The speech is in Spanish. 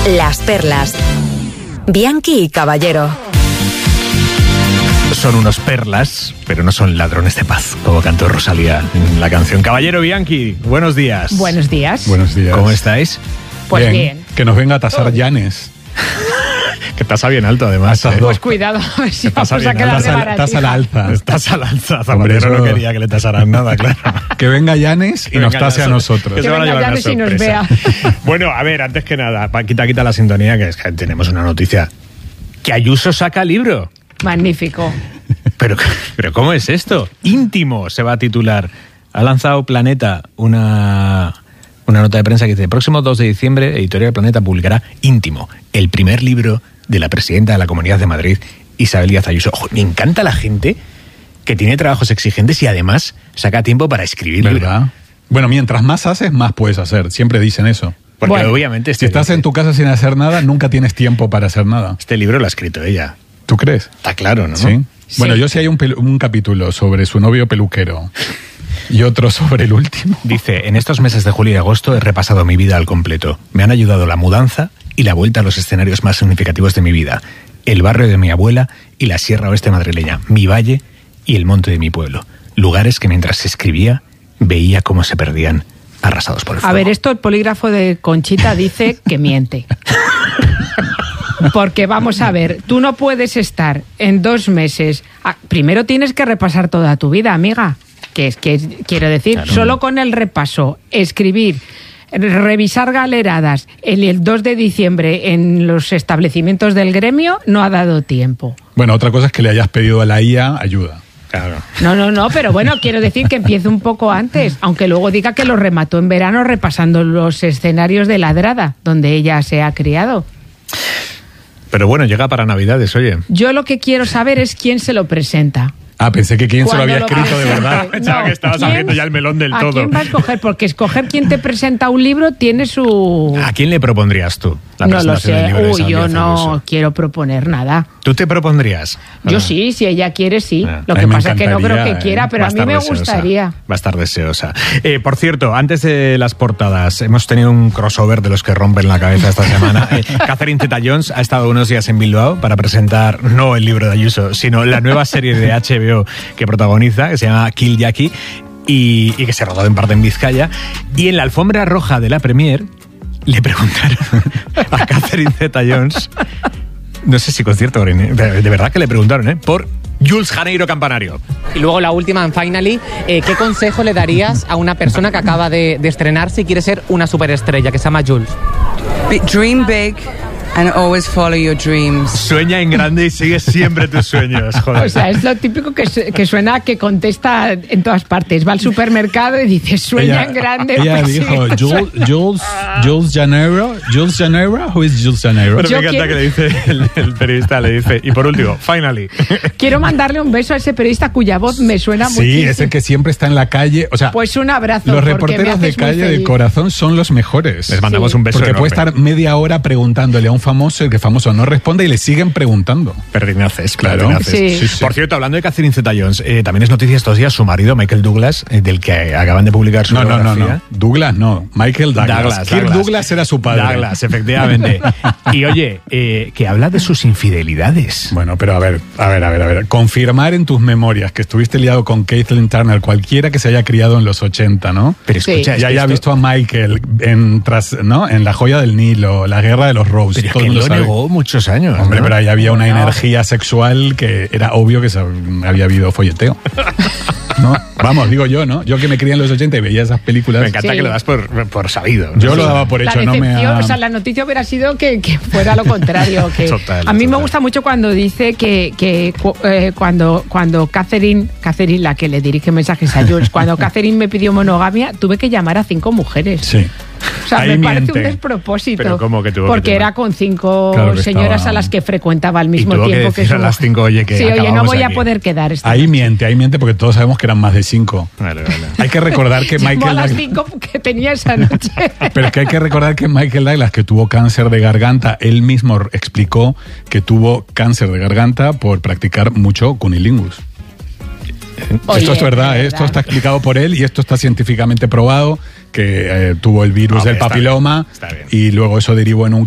Las perlas. Bianchi y Caballero. Son unos perlas, pero no son ladrones de paz, como cantó Rosalía en la canción. Caballero, Bianchi, buenos días. Buenos días. Buenos días. ¿Cómo estáis? Pues bien. Que nos venga a tasar Llanes. Que tasa bien alto, además. Pues cuidado, a ver si vamos a bien, quedar de baratija. Tasa al alza. Estás al alza. Zapatero no quería que le tasaran nada, claro. Que venga Llanes y nos tase a nosotros. Que venga Llanes y nos vea. Bueno, a ver, antes que nada, quita la sintonía, que es que tenemos una noticia. Que Ayuso saca libro. Magnífico. Pero ¿cómo es esto? Íntimo se va a titular. Ha lanzado Planeta una nota de prensa que dice: el próximo 2 de diciembre, Editorial Planeta publicará Íntimo, el primer libro de la presidenta de la Comunidad de Madrid, Isabel Díaz Ayuso. Ojo, me encanta la gente que tiene trabajos exigentes y además saca tiempo para escribir. ¿Verdad? Bueno, mientras más haces, más puedes hacer. Siempre dicen eso. Porque bueno, obviamente si estás en tu casa sin hacer nada, nunca tienes tiempo para hacer nada. Este libro lo ha escrito ella. ¿Tú crees? Está claro, ¿no? Sí. Sí. Bueno, yo sí hay un capítulo sobre su novio peluquero y otro sobre el último. Dice: en estos meses de julio y agosto he repasado mi vida al completo. Me han ayudado la mudanza y la vuelta a los escenarios más significativos de mi vida. El barrio de mi abuela y la sierra oeste madrileña, mi valle y el monte de mi pueblo. Lugares que mientras se escribía veía cómo se perdían, arrasados por el fuego. A ver, esto el polígrafo de Conchita dice que miente. Porque vamos a ver, tú no puedes estar en 2 meses. Primero tienes que repasar toda tu vida, amiga. Que quiero decir, claro, solo con el repaso, escribir, revisar galeradas el 2 de diciembre en los establecimientos del gremio no ha dado tiempo. Bueno, otra cosa es que le hayas pedido a la IA ayuda. Claro. No, pero bueno, quiero decir que empiece un poco antes, aunque luego diga que lo remató en verano repasando los escenarios de Ladrada, donde ella se ha criado. Pero bueno, llega para Navidades, oye. Yo lo que quiero saber es quién se lo presenta. Ah, pensé que quién se lo había escrito de verdad. Pensaba que estabas abriendo ya el melón del todo. ¿A quién va a escoger? Porque escoger quién te presenta un libro tiene su... ¿A quién le propondrías tú la no lo presentación del sé. libro de Isabel Yo Díaz no Ayuso? quiero proponer nada. ¿Tú te propondrías? Yo sí, si ella quiere, sí. Ah, Lo a que mí me pasa es que no creo que quiera, pero a mí me deseosa. gustaría. Va a estar deseosa. Por cierto, antes de las portadas, hemos tenido un crossover de los que rompen la cabeza esta semana. Catherine Zeta-Jones ha estado unos días en Bilbao para presentar no el libro de Ayuso, sino la nueva serie de HBO que protagoniza, que se llama Kill Jackie, y que se rodó en parte en Vizcaya. Y en la alfombra roja de la premier le preguntaron a Catherine Zeta-Jones, no sé si concierto, de verdad que le preguntaron, por Jules Janeiro Campanario. Y luego la última, en Finally, ¿qué consejo le darías a una persona que acaba de estrenarse y quiere ser una superestrella, que se llama Jules? Dream big and always follow your dreams. Sueña en grande y sigue siempre tus sueños, joder. O sea, es lo típico que suena, que contesta en todas partes. Va al supermercado y dice, sueña en grande. Ella pues dijo, sí. Jules Janeiro. Jules Janeiro, who is Jules Janeiro? Pero me encanta que le dice el periodista, le dice, y por último, Finally. Quiero mandarle un beso a ese periodista cuya voz me suena muchísimo. Sí, es el que siempre está en la calle. O sea, pues un abrazo. Los porque reporteros me de haces muy calle de feliz. corazón son los mejores. Les mandamos un beso Porque enorme. puede estar media hora preguntándole a un famoso, el que famoso no responde y le siguen preguntando. Perdinaces, Claro. perdinaces. Sí. Sí. Por cierto, hablando de Catherine Zeta-Jones, también es noticia estos días su marido, Michael Douglas, del que acaban de publicar su biografía. No. Douglas no. Michael Douglas. Kirk Douglas era su padre. Douglas, efectivamente. Y oye, que habla de sus infidelidades. Bueno, pero a ver. Confirmar en tus memorias que estuviste liado con Caitlyn Turner, cualquiera que se haya criado en los 80, ¿no? Pero escucha, Sí. Ya haya visto a Michael en La Joya del Nilo, La Guerra de los Roses. Pero es todo que el mundo lo sabe. negó muchos años. Hombre, ¿no? pero ahí había una energía sexual que era obvio que había habido folleteo. ¿No? Vamos, digo yo, ¿no? Yo que me crié en los 80 y veía esas películas. Me encanta Sí. que lo das por sabido. Yo ¿no? lo daba por La hecho, no me decepción, ha... o sea, la noticia hubiera sido que fuera lo contrario. Que Total, a mí me total. gusta mucho cuando dice que cuando Catherine, la que le dirige mensajes a Jules, cuando Catherine me pidió monogamia, tuve que llamar a 5 mujeres. Sí. O sea, Ahí me parece miente. un despropósito. Pero ¿cómo que tuvo que Porque llamar? era con 5 Claro que señoras estaba- a las que frecuentaba al mismo tuvo que tiempo que decir su a las mujer. 5, oye, que sí, oye, no acabamos voy a aquí. poder quedar esta Ahí noche. miente, porque todos sabemos que eran más de 5. Vale. Hay que recordar que Llamó a Michael las Douglas... 5 que tenía esa noche. Pero es que hay que recordar que Michael Douglas, que tuvo cáncer de garganta, él mismo explicó que tuvo cáncer de garganta por practicar mucho cunilingus. Oye, esto es verdad, de esto está explicado por él y esto está científicamente probado, que tuvo el virus Hombre, del está papiloma bien, está bien. y luego eso derivó en un